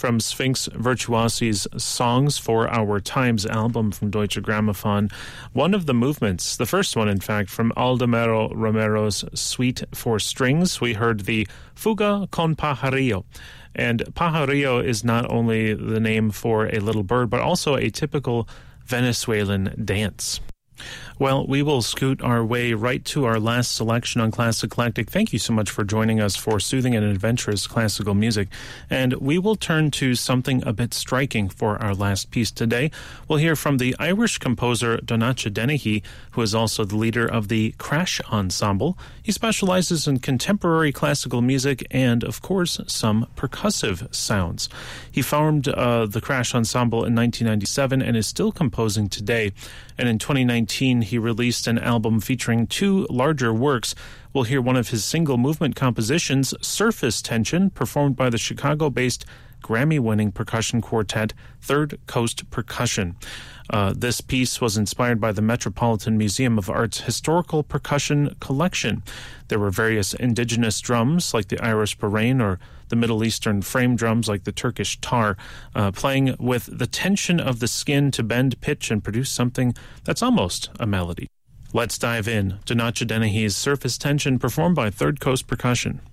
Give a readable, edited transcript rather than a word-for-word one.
from Sphinx Virtuosi's Songs for Our Times album from Deutsche Grammophon. One of the movements, the first one in fact, from Aldemero Romero's Suite for Strings, we heard the Fuga con Pajarillo. And Pajarillo is not only the name for a little bird, but also a typical Venezuelan dance. Well, we will scoot our way right to our last selection on Classic Eclectic. Thank you so much for joining us for soothing and adventurous classical music. And we will turn to something a bit striking for our last piece today. We'll hear from the Irish composer Donnacha Dennehy, who is also the leader of the Crash Ensemble. He specializes in contemporary classical music and, of course, some percussive sounds. He formed the Crash Ensemble in 1997 and is still composing today. And in 2019, he released an album featuring two larger works. We'll hear one of his single movement compositions, Surface Tension, performed by the Chicago-based Grammy-winning percussion quartet Third Coast Percussion. This piece was inspired by the Metropolitan Museum of Art's historical percussion collection. There were various indigenous drums like the Irish bourane or the Middle Eastern frame drums like the Turkish tar, playing with the tension of the skin to bend pitch and produce something that's almost a melody. Let's dive in. Donnacha Dennehy's Surface Tension, performed by Third Coast Percussion.